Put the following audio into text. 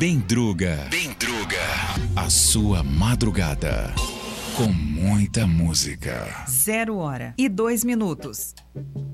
Bendruga. A sua madrugada. Com muita música. 0h02.